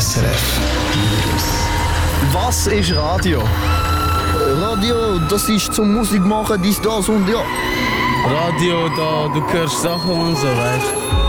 SRF News. Was ist Radio? Radio, das ist zum Musik machen, dies, das und ja. Radio, da du hörst Sachen und so, weißt du.